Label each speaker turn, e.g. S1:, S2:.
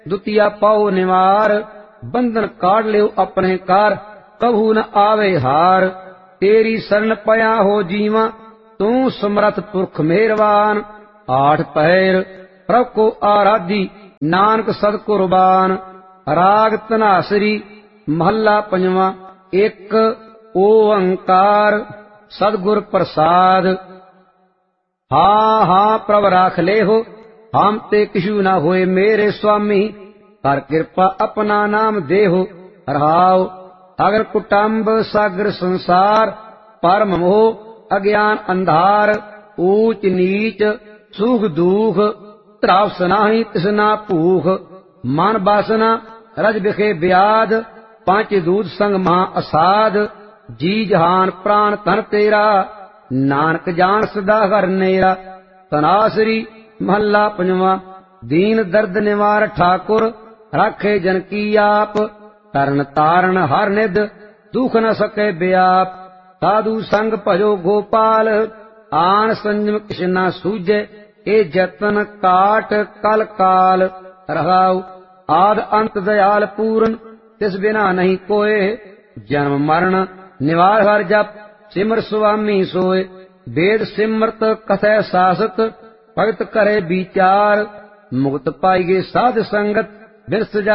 S1: ਦੁਤੀਆ ਪਾਉ ਨਿਵਾਰ, ਬੰਧਨ ਕਾਢ ਲਿਓ ਆਪਣੇ ਕਾਰ, ਕਭੂ ਨ ਆਵੇ ਹਾਰ। ਤੇਰੀ ਸਰਨ ਪਿਆ ਹੋ ਜੀਵਾਂ, ਤੂੰ ਸਮਰਥ ਪੁਰਖ ਮਿਹਰਬਾਨ। ਆਠ ਪਹਿਰ ਪ੍ਰਭ ਕੋ ਆਰਾਧੀ, ਨਾਨਕ ਸਦ ਕੁਰਬਾਨ। ਰਾਗ ਧਨਾਸਰੀ ਮਹੱਲਾ ਪੰਜਵਾਂ। ਇੱਕ ਓੰਕਾਰ ਸਤਿਗੁਰ ਪ੍ਰਸਾਦ। ਹਾਂ ਹਾਂ ਪ੍ਰਭ ਰਾਖ ਲੇਹੋ, ਹਮ ਤੇ ਕਿਛੂ ਨਾ ਹੋਏ ਮੇਰੇ ਸੁਆਮੀ। ਕਰ ਕਿਰਪਾ ਆਪਣਾ ਨਾਮ ਦੇਹੋ। ਰਹਾਉ ਅਗਰ ਕੁਟੰਬ ਸਾਗਰ ਸੰਸਾਰ, ਪਰਮ ਮੋਹ ਅਗਿਆਨ ਅੰਧਾਰ। ਊਚ ਨੀਚ ਸੁਖ ਦੁਖ, ਤ੍ਰਾਸ ਨਾਹੀ ਤਿਸਨਾ ਭੂਖ। ਮਨ ਬਾਸਨਾ ਰਜ ਬਿਖੇ ਬਿਆਦ, ਪੰਚ ਦੂਤ ਸੰਗ ਮਹਾ ਅਸਾਧ। ਜੀ ਜਹਾਨ ਪ੍ਰਾਨ ਧਨ ਤੇਰਾ, ਨਾਨਕ ਜਾਣ ਸਦਾ ਹਰ ਨੇਰਾ। ਤਨਾਸਰੀ ਮਹੱਲਾ ਪੰਜਵਾਂ। ਦੀਨ ਦਰਦ ਨਿਵਾਰ ਠਾਕੁਰ, ਰਾਖੇ ਜਨ ਕੀ ਆਪ। ਤਰਨ ਤਾਰਨ ਹਰ ਨਿਧ, ਦੁਖ ਨ ਸਕੇ ਬਿਆਪ। ਸਾਧੂ ਸੰਗ ਭਜੋ ਗੋਪਾਲ, ਆਨ ਸੰਜਮ ਕਿਛ ਨਾ ਸੂਝੇ। ਇਹ ਜਤਨ ਕਾਟ ਕਲ ਕਾਲ। ਰਹਾਉ ਆਦ ਅੰਤ ਦਇਆਲ ਪੂਰਨ, ਤਿਸ ਬਿਨਾ ਨਹੀਂ ਕੋਏ। ਜਨਮ ਮਰਨ ਨਿਵਾਰ ਹਰ ਜਪ, ਸਿਮਰ ਸੁਆਮੀ ਸੋਏ। ਵੇਦ ਸਿਮਰਤ ਕਥੈ ਸਾਸਤ, ਭਗਤ ਕਰੇ ਵਿਚਾਰ। ਮੁਕਤ ਪਾਈਏ ਸਾਧ ਸੰਗਤ, ਬਿਰਸ